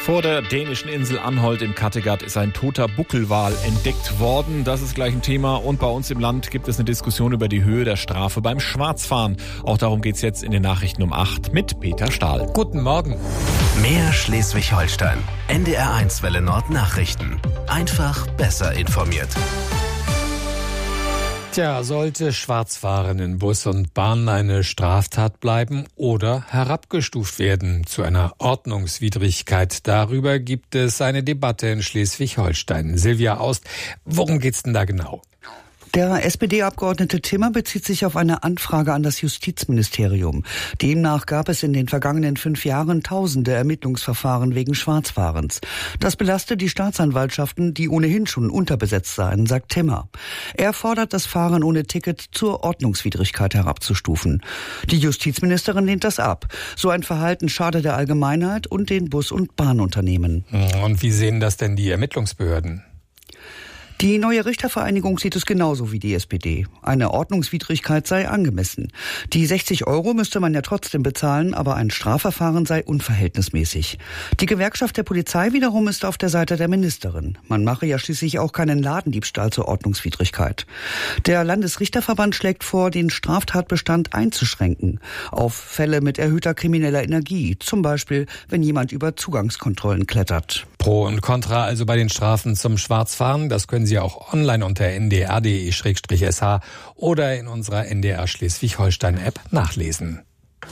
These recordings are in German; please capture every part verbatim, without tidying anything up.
Vor der dänischen Insel Anholt in Kattegat ist ein toter Buckelwal entdeckt worden. Das ist gleich ein Thema. Und bei uns im Land gibt es eine Diskussion über die Höhe der Strafe beim Schwarzfahren. Auch darum geht's jetzt in den Nachrichten um acht mit Peter Stahl. Guten Morgen. Mehr Schleswig-Holstein. N D R eins Welle Nord Nachrichten. Einfach besser informiert. Tja, sollte Schwarzfahren in Bus und Bahn eine Straftat bleiben oder herabgestuft werden zu einer Ordnungswidrigkeit? Darüber gibt es eine Debatte in Schleswig-Holstein. Silvia Aust, worum geht's denn da genau? Der S P D-Abgeordnete Timmer bezieht sich auf eine Anfrage an das Justizministerium. Demnach gab es in den vergangenen fünf Jahren tausende Ermittlungsverfahren wegen Schwarzfahrens. Das belasste die Staatsanwaltschaften, die ohnehin schon unterbesetzt seien, sagt Timmer. Er fordert, das Fahren ohne Ticket zur Ordnungswidrigkeit herabzustufen. Die Justizministerin lehnt das ab. So ein Verhalten schade der Allgemeinheit und den Bus- und Bahnunternehmen. Und wie sehen das denn die Ermittlungsbehörden? Die neue Richtervereinigung sieht es genauso wie die S P D. Eine Ordnungswidrigkeit sei angemessen. Die sechzig Euro müsste man ja trotzdem bezahlen, aber ein Strafverfahren sei unverhältnismäßig. Die Gewerkschaft der Polizei wiederum ist auf der Seite der Ministerin. Man mache ja schließlich auch keinen Ladendiebstahl zur Ordnungswidrigkeit. Der Landesrichterverband schlägt vor, den Straftatbestand einzuschränken auf Fälle mit erhöhter krimineller Energie, zum Beispiel, wenn jemand über Zugangskontrollen klettert. Pro und Contra also bei den Strafen zum Schwarzfahren. Das können Sie auch online unter n d r punkt d e slash s h oder in unserer N D R Schleswig-Holstein-App nachlesen.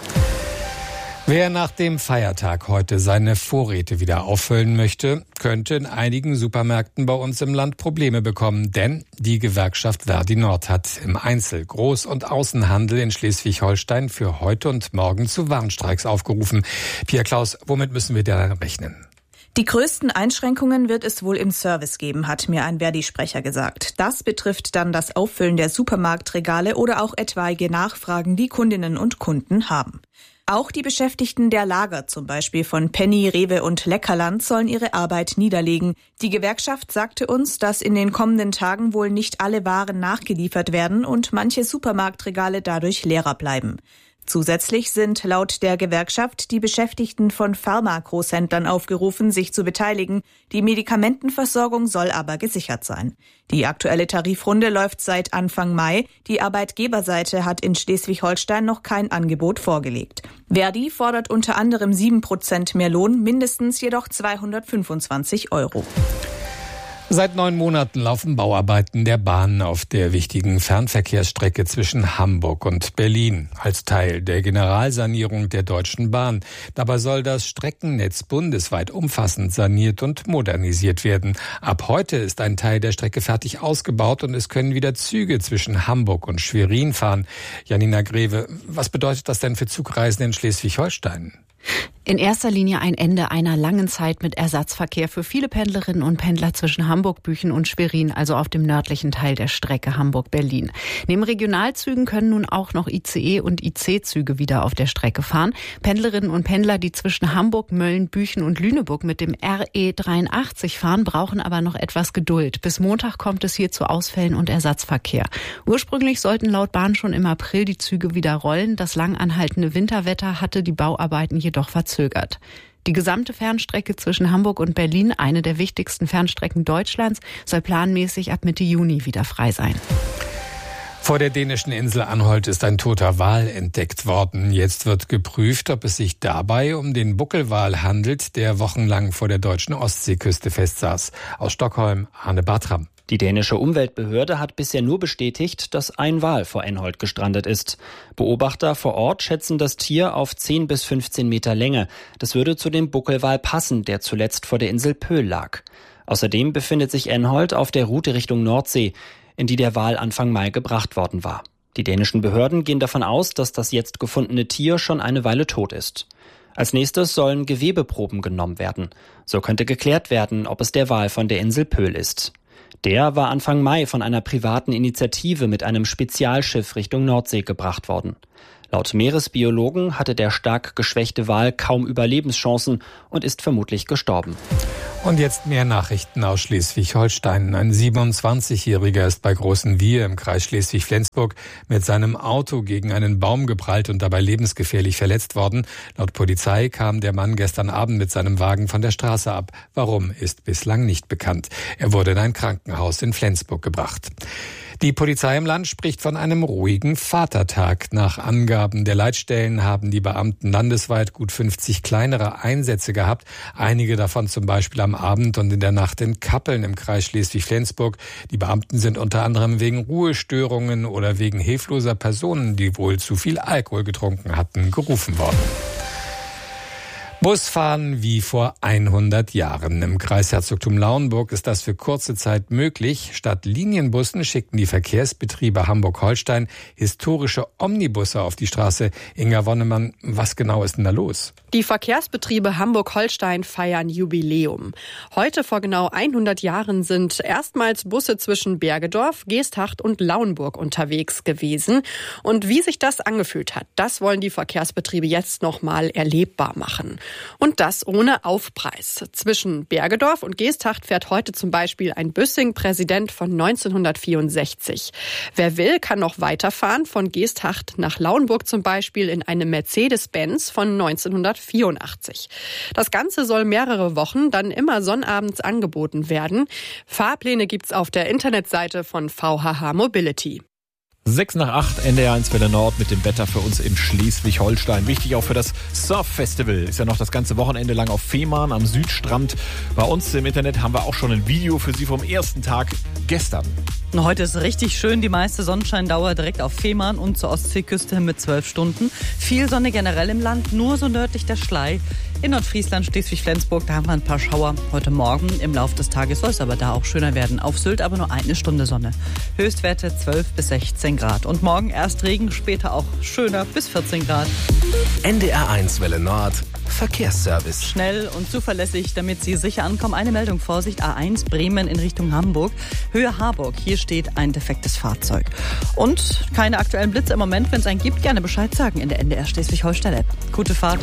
Wer nach dem Feiertag heute seine Vorräte wieder auffüllen möchte, könnte in einigen Supermärkten bei uns im Land Probleme bekommen. Denn die Gewerkschaft Verdi Nord hat im Einzel-, Groß- und Außenhandel in Schleswig-Holstein für heute und morgen zu Warnstreiks aufgerufen. Pia Klaus, womit müssen wir da rechnen? Die größten Einschränkungen wird es wohl im Service geben, hat mir ein Verdi-Sprecher gesagt. Das betrifft dann das Auffüllen der Supermarktregale oder auch etwaige Nachfragen, die Kundinnen und Kunden haben. Auch die Beschäftigten der Lager, zum Beispiel von Penny, Rewe und Leckerland, sollen ihre Arbeit niederlegen. Die Gewerkschaft sagte uns, dass in den kommenden Tagen wohl nicht alle Waren nachgeliefert werden und manche Supermarktregale dadurch leerer bleiben. Zusätzlich sind laut der Gewerkschaft die Beschäftigten von Pharma-Großhändlern aufgerufen, sich zu beteiligen. Die Medikamentenversorgung soll aber gesichert sein. Die aktuelle Tarifrunde läuft seit Anfang Mai. Die Arbeitgeberseite hat in Schleswig-Holstein noch kein Angebot vorgelegt. Verdi fordert unter anderem sieben Prozent mehr Lohn, mindestens jedoch zweihundertfünfundzwanzig Euro. Seit neun Monaten laufen Bauarbeiten der Bahn auf der wichtigen Fernverkehrsstrecke zwischen Hamburg und Berlin als Teil der Generalsanierung der Deutschen Bahn. Dabei soll das Streckennetz bundesweit umfassend saniert und modernisiert werden. Ab heute ist ein Teil der Strecke fertig ausgebaut und es können wieder Züge zwischen Hamburg und Schwerin fahren. Janina Greve, was bedeutet das denn für Zugreisende in Schleswig-Holstein? In erster Linie ein Ende einer langen Zeit mit Ersatzverkehr für viele Pendlerinnen und Pendler zwischen Hamburg, Büchen und Schwerin, also auf dem nördlichen Teil der Strecke Hamburg-Berlin. Neben Regionalzügen können nun auch noch I C E und I C-Züge wieder auf der Strecke fahren. Pendlerinnen und Pendler, die zwischen Hamburg, Mölln, Büchen und Lüneburg mit dem R E dreiundachtzig fahren, brauchen aber noch etwas Geduld. Bis Montag kommt es hier zu Ausfällen und Ersatzverkehr. Ursprünglich sollten laut Bahn schon im April die Züge wieder rollen. Das lang anhaltende Winterwetter hatte die Bauarbeiten jedoch verzögert. Die gesamte Fernstrecke zwischen Hamburg und Berlin, eine der wichtigsten Fernstrecken Deutschlands, soll planmäßig ab Mitte Juni wieder frei sein. Vor der dänischen Insel Anholt ist ein toter Wal entdeckt worden. Jetzt wird geprüft, ob es sich dabei um den Buckelwal handelt, der wochenlang vor der deutschen Ostseeküste festsaß. Aus Stockholm, Arne Bartram. Die dänische Umweltbehörde hat bisher nur bestätigt, dass ein Wal vor Anholt gestrandet ist. Beobachter vor Ort schätzen das Tier auf zehn bis fünfzehn Meter Länge. Das würde zu dem Buckelwal passen, der zuletzt vor der Insel Pöhl lag. Außerdem befindet sich Anholt auf der Route Richtung Nordsee, in die der Wal Anfang Mai gebracht worden war. Die dänischen Behörden gehen davon aus, dass das jetzt gefundene Tier schon eine Weile tot ist. Als nächstes sollen Gewebeproben genommen werden. So könnte geklärt werden, ob es der Wal von der Insel Pöhl ist. Der war Anfang Mai von einer privaten Initiative mit einem Spezialschiff Richtung Nordsee gebracht worden. Laut Meeresbiologen hatte der stark geschwächte Wal kaum Überlebenschancen und ist vermutlich gestorben. Und jetzt mehr Nachrichten aus Schleswig-Holstein. Ein siebenundzwanzigjähriger ist bei Großenwiehe im Kreis Schleswig-Flensburg mit seinem Auto gegen einen Baum geprallt und dabei lebensgefährlich verletzt worden. Laut Polizei kam der Mann gestern Abend mit seinem Wagen von der Straße ab. Warum, ist bislang nicht bekannt. Er wurde in ein Krankenhaus in Flensburg gebracht. Die Polizei im Land spricht von einem ruhigen Vatertag. Nach Angaben der Leitstellen haben die Beamten landesweit gut fünfzig kleinere Einsätze gehabt. Einige davon zum Beispiel am Abend und in der Nacht in Kappeln im Kreis Schleswig-Flensburg. Die Beamten sind unter anderem wegen Ruhestörungen oder wegen hilfloser Personen, die wohl zu viel Alkohol getrunken hatten, gerufen worden. Busfahren wie vor hundert Jahren. Im Kreisherzogtum Lauenburg ist das für kurze Zeit möglich. Statt Linienbussen schickten die Verkehrsbetriebe Hamburg-Holstein historische Omnibusse auf die Straße. Inga Wonnemann, was genau ist denn da los? Die Verkehrsbetriebe Hamburg-Holstein feiern Jubiläum. Heute vor genau hundert Jahren sind erstmals Busse zwischen Bergedorf, Geesthacht und Lauenburg unterwegs gewesen. Und wie sich das angefühlt hat, das wollen die Verkehrsbetriebe jetzt nochmal erlebbar machen. Und das ohne Aufpreis. Zwischen Bergedorf und Geesthacht fährt heute zum Beispiel ein Büssing-Präsident von neunzehnhundertvierundsechzig. Wer will, kann noch weiterfahren, von Geesthacht nach Lauenburg zum Beispiel in einem Mercedes-Benz von neunzehnhundertvierundachtzig. Das Ganze soll mehrere Wochen dann immer sonnabends angeboten werden. Fahrpläne gibt's auf der Internetseite von V H H Mobility. sechs nach acht, N D R eins Welle Nord mit dem Wetter für uns in Schleswig-Holstein. Wichtig auch für das Surf-Festival. Ist ja noch das ganze Wochenende lang auf Fehmarn am Südstrand. Bei uns im Internet haben wir auch schon ein Video für Sie vom ersten Tag gestern. Heute ist richtig schön, die meiste Sonnenscheindauer direkt auf Fehmarn und zur Ostseeküste mit zwölf Stunden. Viel Sonne generell im Land, nur so nördlich der Schlei. In Nordfriesland, Schleswig-Flensburg, da haben wir ein paar Schauer heute Morgen. Im Laufe des Tages soll es aber da auch schöner werden. Auf Sylt aber nur eine Stunde Sonne. Höchstwerte zwölf bis sechzehn Grad. Und morgen erst Regen, später auch schöner bis vierzehn Grad. N D R eins Welle Nord, Verkehrsservice. Schnell und zuverlässig, damit Sie sicher ankommen. Eine Meldung, Vorsicht, A eins, Bremen in Richtung Hamburg. Höhe Harburg, hier steht ein defektes Fahrzeug. Und keine aktuellen Blitze im Moment. Wenn es einen gibt, gerne Bescheid sagen in der N D R Schleswig-Holstein-App. Gute Fahrt.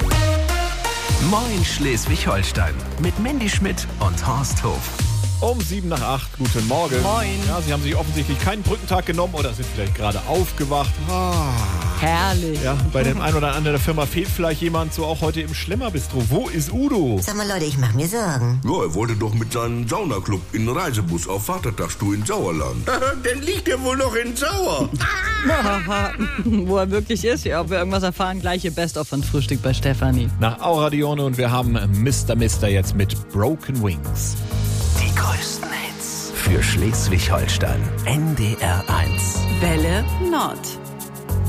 Moin Schleswig-Holstein mit Mandy Schmidt und Horst Hof. Um sieben nach acht, guten Morgen. Moin. Ja, Sie haben sich offensichtlich keinen Brückentag genommen oder sind vielleicht gerade aufgewacht. Ah. Herrlich. Ja, bei dem einen oder anderen der Firma fehlt vielleicht jemand, so auch heute im Schlemmerbistro. Wo ist Udo? Sag mal Leute, ich mach mir Sorgen. Ja, er wollte doch mit seinem Saunaclub in den Reisebus auf Vatertagstuhl in Sauerland. Dann liegt er wohl noch in Sauer. Wo er wirklich ist, ja, ob wir irgendwas erfahren, gleiche Best-of von Frühstück bei Stefanie. Nach Auradione und wir haben Mister Mister jetzt mit Broken Wings. Die größten Hits für Schleswig-Holstein. N D R eins. Welle Nord.